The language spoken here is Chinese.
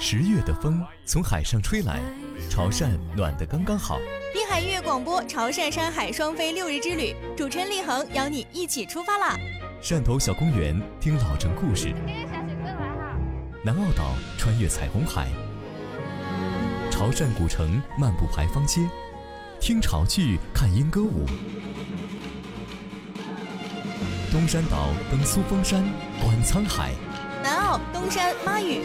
10月的风从海上吹来，潮汕暖得刚刚好。 滨海音乐广播潮汕山海双飞6日之旅，主持人立恒邀你一起出发啦！ 汕头小公园听老城故事，南澳岛穿越彩虹海，潮汕古城漫步牌坊街，听潮剧看莺歌舞，东山岛登苏峰山观沧海， 南澳东山妈屿